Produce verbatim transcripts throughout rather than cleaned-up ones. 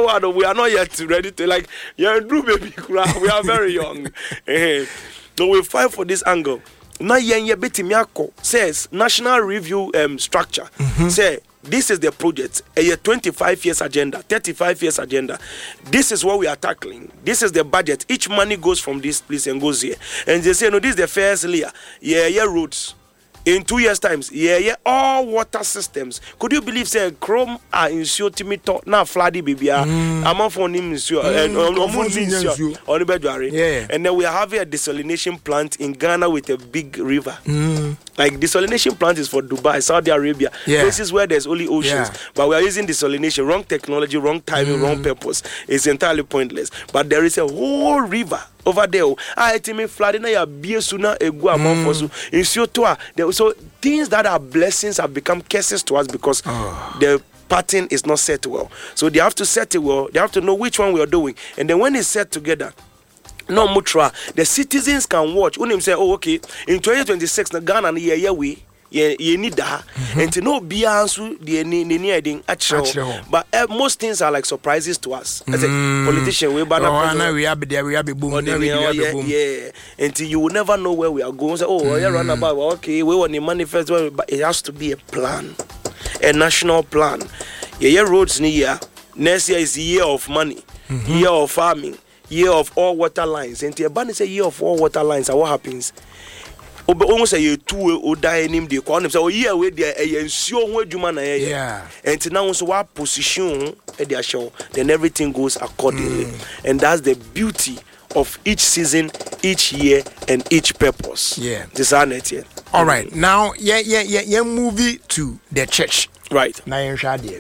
what we are not yet ready to like. Yeah, do baby, we are very young. So we fight for this angle. Now, Yenya Betimiako says National Review um, Structure mm-hmm. say. This is the project, a twenty-five years agenda, thirty-five years agenda. This is what we are tackling. This is the budget. Each money goes from this place and goes here. And they say, no, this is the first layer. Yeah, yeah, roads. In two years' times, yeah, yeah, all water systems. Could you believe, say, Chrome are in Timito, now Fladdy Bibia, I'm for him, and and then we are having a desalination plant in Ghana with a big river. Mm. Like desalination plant is for Dubai, Saudi Arabia, yeah. places where there's only oceans. Yeah. But we are using desalination, wrong technology, wrong timing, mm. wrong purpose. It's entirely pointless. But there is a whole river over there. I tell me flooding ya be sooner a go among for so in so so things that are blessings have become curses to us because oh. the pattern is not set well. So they have to set it well. They have to know which one we are doing, and then when it's set together. No mutra, the citizens can watch. When him say, oh, okay, in twenty twenty-six, the Ghana and yeah, yeah, we. You need that, and to know be answer the needing actual. But uh, most things are like surprises to us as a politician. We banner oh, we have there, we have boom, yeah, yeah. Until you will never know where we are going. Say, oh, mm. yeah, run about. Okay, we want the manifest, but it has to be a plan, a national plan. Yeah, yeah, roads near. Next year is the year of money, mm-hmm. year of farming, year of all water lines. And the ban say year of all water lines. And what happens? Obe almost say two o die him dey call him say oh yeah we dey e ensure ho adwuma na yeah and now so what position e dey show then everything goes accordingly mm. and that's the beauty of each season, each year, and each purpose. Yeah, this are net here. All right, mm. now yeah yeah yeah yeah movie to the church. Right. Na yen hwa dey.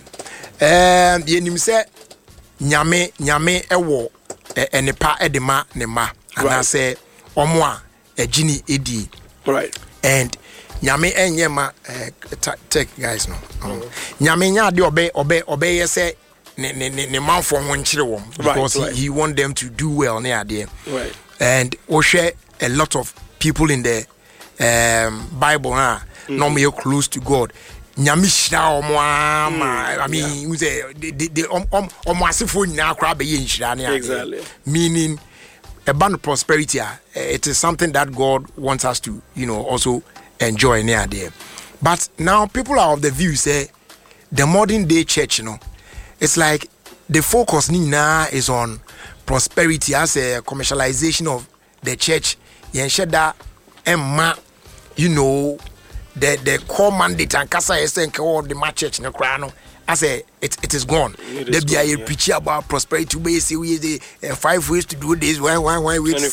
Um ye nim say nyame nyame ewo enipa edema ne ma ana say omo a ejini edi. Right. And nyame enye ma uh, tech guys no. Um, nyame nya de obe obe obe ye say ne ne ne manfo ho nchire wom because right, right. He, he want them to do well near there. Right. And we share a lot of people in the um, Bible ah mm-hmm. normally close to God. Nyame hira omo ama I mean we say the the om om omo asefo nyina akra be ye nhira ne exactly. Meaning about prosperity, uh, it is something that God wants us to, you know, also enjoy near there. But now people are of the view say the modern day church, you know, it's like the focus now is on prosperity as a commercialization of the church. Yensheda emma, you know, the the core mandate and kasa esenke of the church no krano. I say it it is gone. There be a yeah. preach about prosperity. We say we the uh, five ways to do this. One one one way to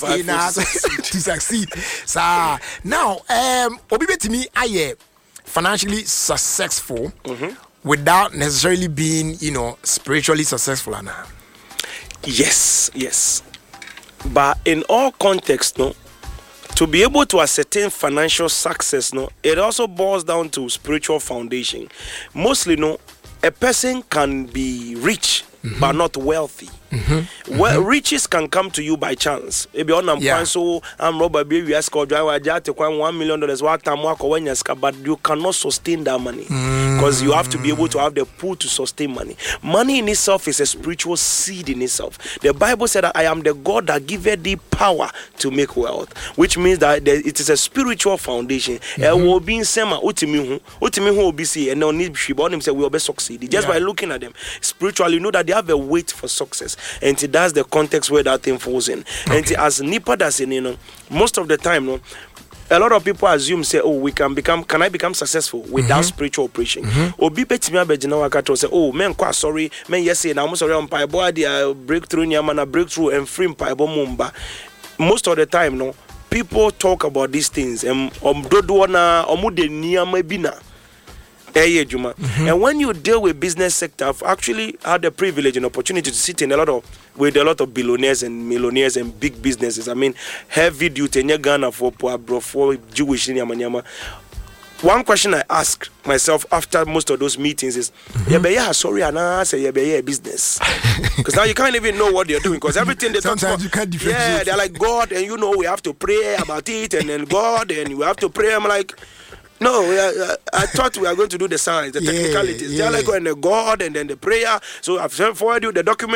succeed. So now, um, obi betimi aye financially successful mm-hmm. without necessarily being, you know, spiritually successful. Anna. Yes, yes. But in all contexts, no. To be able to ascertain financial success, no, it also boils down to spiritual foundation. Mostly, no. A person can be rich mm-hmm. but not wealthy. Mm-hmm. Well, mm-hmm. riches can come to you by chance. Maybe on am yeah. so I'm robber baby ask or driver jate kwa one million dollars what time work when but you cannot sustain that money because mm. you have to be able to have the pool to sustain money. Money in itself is a spiritual seed in itself. The Bible said that I am the God that giveth thee power to make wealth, which means that there, it is a spiritual foundation. And will be sema utimi hu utimi hu obi see and no need shibon him say we will be succeed just yeah. by looking at them spiritually. You know that they have a weight for success. And that's the context where that thing falls in. Okay. And as Nipa does in, you know, most of the time, no, a lot of people assume say, oh, we can become, can I become successful without mm-hmm. spiritual operation? Obi betimi abegina wakato say, oh, men kwa sorry, men yes say na mo sorry on paibo dia breakthrough nyama breakthrough and free paibo mumba. Most of the time, no, people talk about these things and um dodo na omu de nyama bina. Mm-hmm. And when you deal with business sector, I've actually had the privilege and opportunity to sit in a lot of with a lot of billionaires and millionaires and big businesses. I mean, heavy duty in Ghana for bro for Jewish nyama. One question I ask myself after most of those meetings is, mm-hmm. yeah, yeah, sorry, and I say, yeah, yeah, business, because now you can't even know what they're doing because everything they sometimes talk about, you can't differentiate. Yeah, they're like God, and you know we have to pray about it, and then God, and we have to pray. I'm like. No, we are, I thought we are going to do the science, the yeah, technicalities. Yeah. They're like going to God and then the prayer. So I've sent forward you the document.